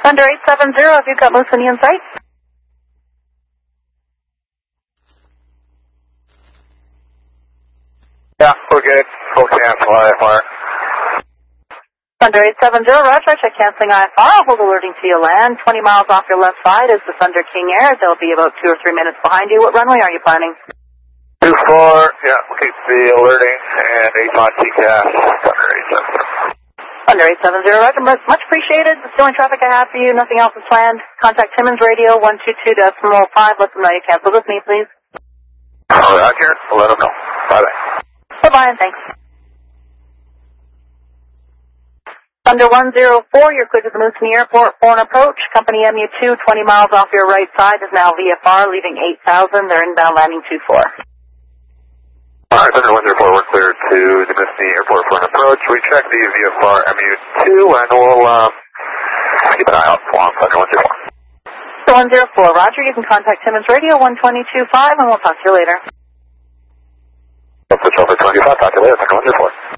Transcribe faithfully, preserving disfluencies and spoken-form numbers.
Thunder eight seven zero, have you got Moosonee in sight? Yeah, we're good. Full cancel I F R. Thunder eight seven zero, roger, check canceling I F R. I'll hold alerting to you land. twenty miles off your left side is the Thunder King Air. They'll be about two or three minutes behind you. What runway are you planning? two four, yeah, we'll keep the alerting, and eight on T C A S, Thunder eight seven zero. Thunder eight seven zero, roger, much appreciated. That's the only traffic I have for you. Nothing else is planned. Contact Timmins Radio one two two decimal five. Let them know you canceled with me, please. Roger, we'll let them know. Bye-bye. Bye-bye, and thanks. Thunder one zero four, you're clear to the Moosonee Airport for an approach. Company M U two, twenty miles off your right side, is now V F R, leaving eight thousand. They're inbound landing two four. All right, Thunder one zero four, we're clear to the Moosonee Airport for an approach. We check the V F R M U two, and we'll um, keep an eye out for Thunder one zero four. one zero four, roger, you can contact Timmins Radio one two two five, and we'll talk to you later. We'll switch over twenty-five, talk to you later, Thunder one zero four.